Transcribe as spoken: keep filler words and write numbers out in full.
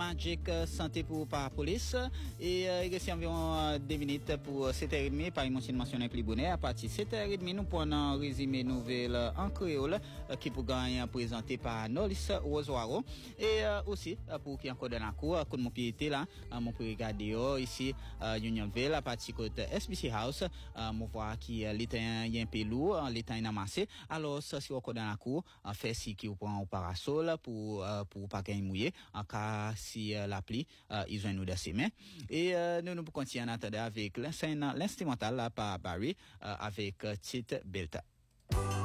Magic Santé pour par police et il reste environ deux minutes pour sept heures trente par une mentionné plus bonnet à partir de sept heures trente nous prenons un résumé nouvelle en créole qui pour gagner présenté par Nolis Rosoiro et aussi pour qui encore dans la cour comme mon pied était là mon peut regarder ici Unionville à partir côté S B C House mon voir qui l'état y un peu lourd l'état est amassé alors ça si encore dans la cour fait si qui prend au parasol pour pour pas gagner mouillé en cas si la pluie ils ont nous dans ses mains et nous nous continuons à attendre avec l'instrumental là par Barry avec Tite Belta.